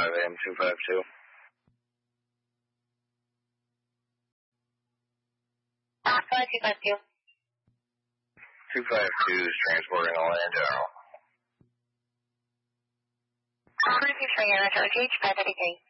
AM 252. 252. 252 is transporting Orlando. 323 RTH 533.